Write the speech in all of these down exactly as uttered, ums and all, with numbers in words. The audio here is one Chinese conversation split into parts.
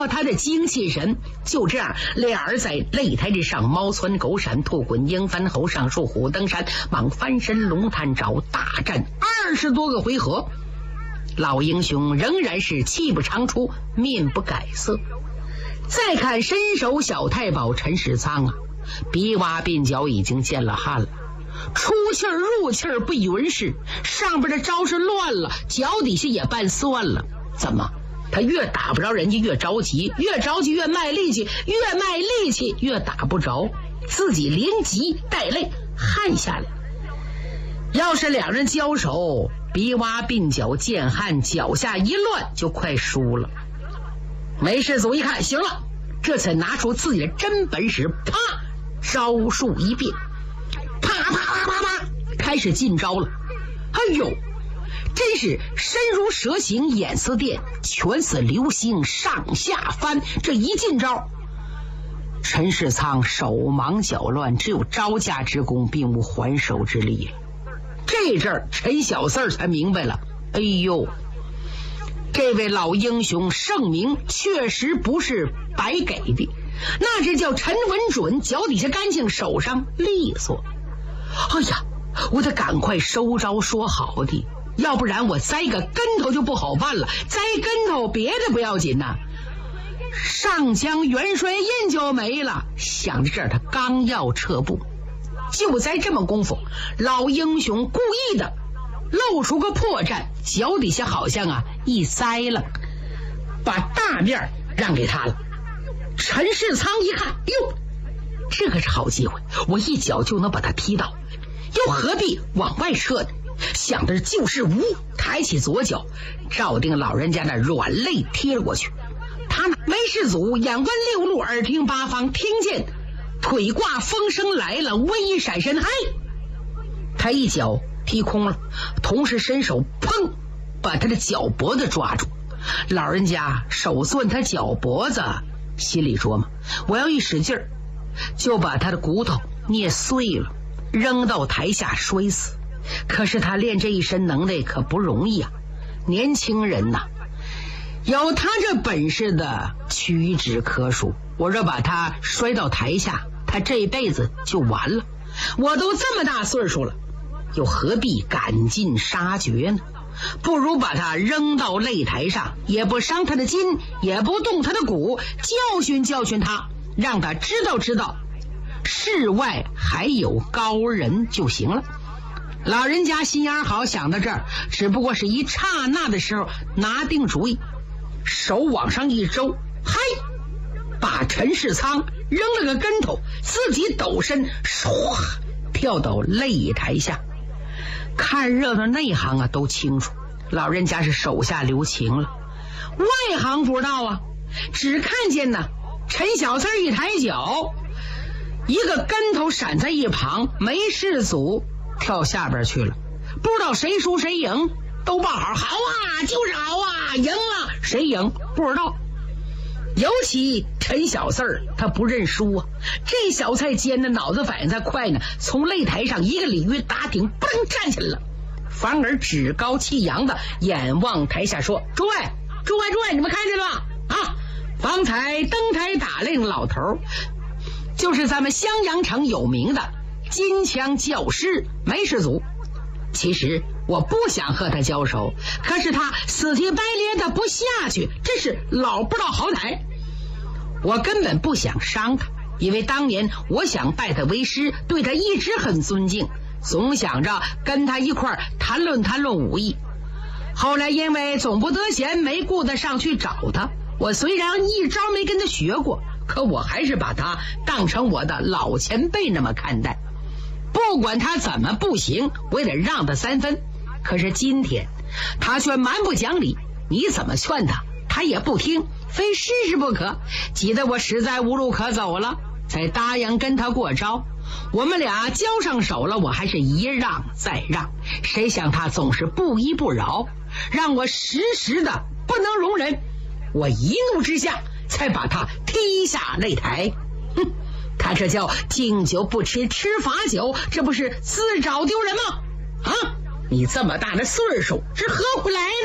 他的精气神。就这样，俩人在擂台之上猫窜狗闪，兔滚鹰翻，猴上树虎登山，忙翻身龙探爪，大战二十多个回合。老英雄仍然是气不长出，面不改色。再看身手小太保陈世仓啊，鼻洼鬓角已经见了汗了，出气儿入气儿不匀实，上边的招式乱了，脚底下也拌酸了。怎么？他越打不着人家越着急，越着急越卖力气，越卖力气越打不着，自己连急带累汗下来。要是两人交手，鼻洼鬓角见汗，脚下一乱，就快输了。梅世祖一看行了，这才拿出自己的真本事，啪，招数一变，啪啪啪啪啪，开始进招了。哎呦，真是身如蛇形，眼似电，拳似流星，上下翻。这一进招，陈世仓手忙脚乱，只有招架之功，并无还手之力了。这阵儿陈小四儿才明白了，哎呦，这位老英雄盛名确实不是白给的，那这叫陈文准，脚底下干净，手上利索。哎呀，我得赶快收招说好的，要不然我栽个跟头就不好办了。栽跟头别的不要紧呐、啊，上将元帅印就没了。想着这儿，他刚要撤步，就在这么功夫，老英雄故意的露出个破绽，脚底下好像啊一栽了，把大面让给他了。陈世仓一看，哟，这可是好机会，我一脚就能把他踢倒，又何必往外撤呢？想的就是无，抬起左脚，照定老人家的软肋踢了过去。他梅世祖眼观六路，耳听八方，听见腿挂风声来了，微一闪身，嗨，他一脚踢空了，同时伸手砰把他的脚脖子抓住。老人家手攥他脚脖子，心里琢磨，我要一使劲儿就把他的骨头捏碎了，扔到台下摔死。可是他练这一身能耐可不容易啊，年轻人呐、啊，有他这本事的屈指可数。我这把他摔到台下，他这辈子就完了。我都这么大岁数了，又何必赶尽杀绝呢？不如把他扔到擂台上，也不伤他的筋，也不动他的骨，教训教训他，让他知道知道世外还有高人就行了。老人家心眼好，想到这儿，只不过是一刹那的时候，拿定主意，手往上一周，嗨，把陈世仓扔了个跟头，自己抖身唰跳到擂台下。看热闹内行啊都清楚，老人家是手下留情了，外行不知道啊，只看见呢陈小四一抬脚，一个跟头闪在一旁，梅世祖跳下边去了。不知道谁输谁赢，都报好，好啊，就是好啊，赢了，谁赢不知道。尤其陈小四儿他不认输啊，这小菜尖的脑子反应太快呢，从擂台上一个鲤鱼打挺，不能站起来了，反而趾高气扬的眼望台下说，诸位诸位诸位，你们看见了吧啊，方才登台打擂的老头就是咱们襄阳城有名的金枪教师梅世祖。其实我不想和他交手，可是他死乞白咧的不下去，真是老不知道好歹。我根本不想伤他，因为当年我想拜他为师，对他一直很尊敬，总想着跟他一块谈论谈论武艺。后来因为总不得闲，没顾得上去找他。我虽然一招没跟他学过，可我还是把他当成我的老前辈那么看待。不管他怎么不行，我也得让他三分。可是今天他却蛮不讲理，你怎么劝他他也不听，非试试不可，急得我实在无路可走了，才答应跟他过招。我们俩交上手了，我还是一让再让，谁想他总是不依不饶，让我时时的不能容忍。我一怒之下才把他踢下擂台。哼，他这叫敬酒不吃吃罚酒，这不是自找丢人吗？啊，你这么大的岁数是何回来的呢？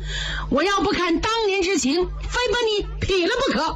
我要不看当年之情，非把你劈了不可。